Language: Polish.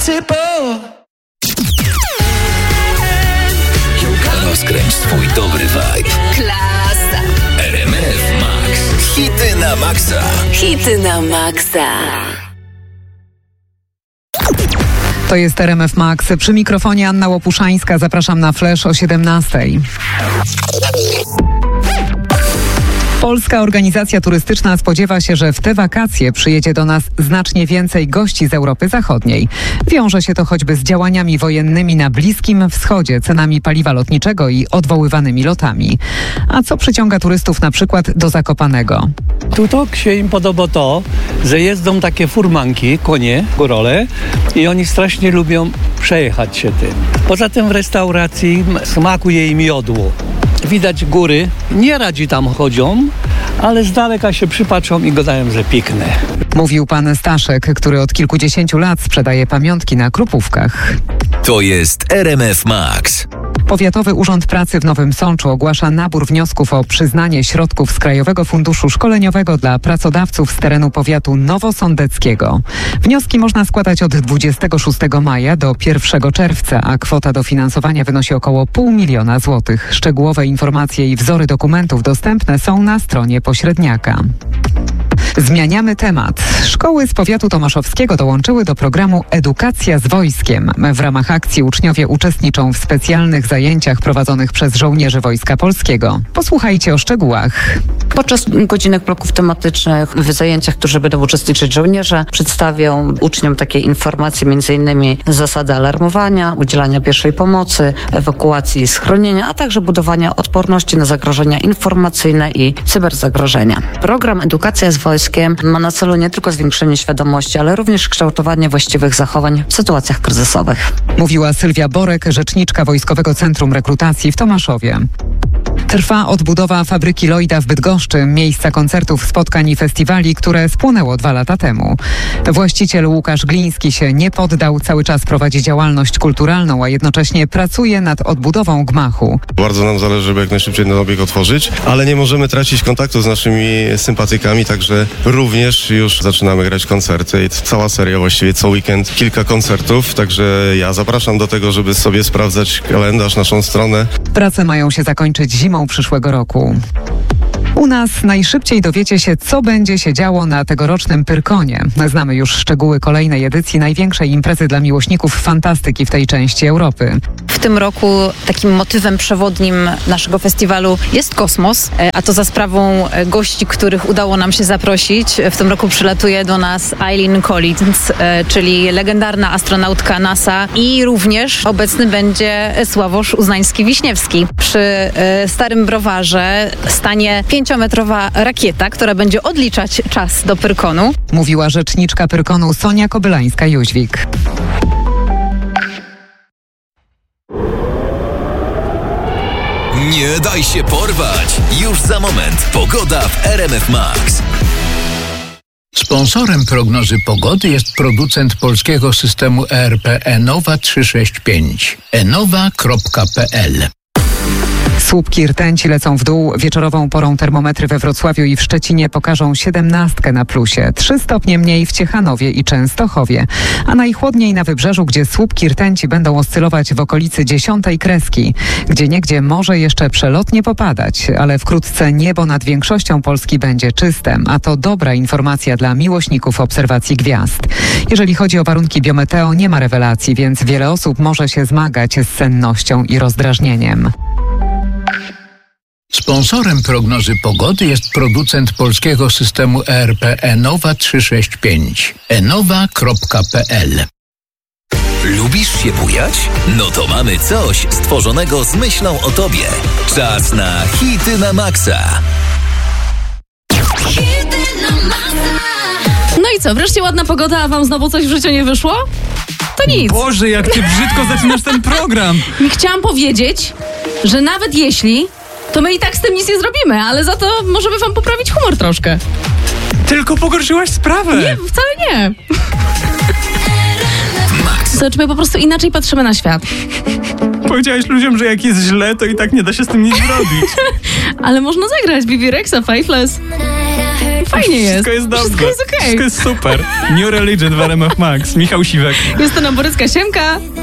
Rozkręć swój dobry vibe. Klasa. RMF Max. Hity na maksa. Hity na maksa. To jest RMF Max. Przy mikrofonie Anna Łopuszańska. Zapraszam na Flash o 17:00. Polska Organizacja Turystyczna spodziewa się, że w te wakacje przyjedzie do nas znacznie więcej gości z Europy Zachodniej. Wiąże się to choćby z działaniami wojennymi na Bliskim Wschodzie, cenami paliwa lotniczego i odwoływanymi lotami. A co przyciąga turystów na przykład do Zakopanego? Tu się im podoba to, że jeżdżą takie furmanki, konie, górole i oni strasznie lubią przejechać się tym. Poza tym w restauracji smakuje im jodło. Widać góry, nie radzi tam chodzą, ale z daleka się przypatrzą i gadają, że piękne. Mówił pan Staszek, który od kilkudziesięciu lat sprzedaje pamiątki na Krupówkach. To jest RMF Max. Powiatowy Urząd Pracy w Nowym Sączu ogłasza nabór wniosków o przyznanie środków z Krajowego Funduszu Szkoleniowego dla pracodawców z terenu powiatu nowosądeckiego. Wnioski można składać od 26 maja do 1 czerwca, a kwota dofinansowania wynosi około 500 000 złotych. Szczegółowe informacje i wzory dokumentów dostępne są na stronie pośredniaka. Zmieniamy temat. Szkoły z powiatu tomaszowskiego dołączyły do programu Edukacja z wojskiem. W ramach akcji uczniowie uczestniczą w specjalnych zajęciach prowadzonych przez żołnierzy Wojska Polskiego. Posłuchajcie o szczegółach. Podczas godzinek bloków tematycznych w zajęciach, którzy będą uczestniczyć żołnierze, przedstawią uczniom takie informacje, m.in. zasady alarmowania, udzielania pierwszej pomocy, ewakuacji i schronienia, a także budowania odporności na zagrożenia informacyjne i cyberzagrożenia. Program Edukacja z wojskiem ma na celu nie tylko zwiększenie świadomości, ale również kształtowanie właściwych zachowań w sytuacjach kryzysowych. Mówiła Sylwia Borek, rzeczniczka Wojskowego Centrum Rekrutacji w Tomaszowie. Trwa odbudowa fabryki Lloyda w Bydgoszczy, miejsca koncertów, spotkań i festiwali, które spłonęło 2 lata temu. Właściciel Łukasz Gliński się nie poddał, cały czas prowadzi działalność kulturalną, a jednocześnie pracuje nad odbudową gmachu. Bardzo nam zależy, żeby jak najszybciej ten obiekt otworzyć, ale nie możemy tracić kontaktu z naszymi sympatykami, także również już zaczynamy grać koncerty i cała seria, właściwie co weekend kilka koncertów, także ja zapraszam do tego, żeby sobie sprawdzać kalendarz, naszą stronę. Prace mają się zakończyć zimą przyszłego roku. U nas najszybciej dowiecie się, co będzie się działo na tegorocznym Pyrkonie. Znamy już szczegóły kolejnej edycji największej imprezy dla miłośników fantastyki w tej części Europy. W tym roku takim motywem przewodnim naszego festiwalu jest kosmos, a to za sprawą gości, których udało nam się zaprosić. W tym roku przylatuje do nas Eileen Collins, czyli legendarna astronautka NASA, i również obecny będzie Sławosz Uznański-Wiśniewski. Przy Starym Browarze stanie 5-metrowa rakieta, która będzie odliczać czas do Pyrkonu. Mówiła rzeczniczka Pyrkonu Sonia Kobylańska-Jóźwik. Nie daj się porwać. Już za moment pogoda w RMF Max. Sponsorem prognozy pogody jest producent polskiego systemu ERP Enowa 365. enowa.pl. Słupki rtęci lecą w dół. Wieczorową porą termometry we Wrocławiu i w Szczecinie pokażą 17 na plusie. 3 stopnie mniej w Ciechanowie i Częstochowie. A najchłodniej na wybrzeżu, gdzie słupki rtęci będą oscylować w okolicy 10 kreski. Gdzieniegdzie może jeszcze przelotnie popadać, ale wkrótce niebo nad większością Polski będzie czyste. A to dobra informacja dla miłośników obserwacji gwiazd. Jeżeli chodzi o warunki biometeo, nie ma rewelacji, więc wiele osób może się zmagać z sennością i rozdrażnieniem. Sponsorem prognozy pogody jest producent polskiego systemu ERP Enowa 365. enowa.pl. Lubisz się bujać? No to mamy coś stworzonego z myślą o tobie. Czas na hity na maksa. No i co, wreszcie ładna pogoda, a wam znowu coś w życiu nie wyszło? To nic. Boże, jak ty brzydko zaczynasz ten program. Chciałam powiedzieć, że nawet jeśli, to my i tak z tym nic nie zrobimy, ale za to możemy wam poprawić humor troszkę. Tylko pogorszyłaś sprawę. Nie, wcale nie. Zobacz, my po prostu inaczej patrzymy na świat. Powiedziałeś ludziom, że jak jest źle, to i tak nie da się z tym nic zrobić. Ale można zagrać Bibi Rexa, Faithless. Fajnie jest. Wszystko jest dobrze. Wszystko jest okej. Wszystko jest super. New Religion w RMF Max. Michał Siwek. Justyna Borycka, siemka.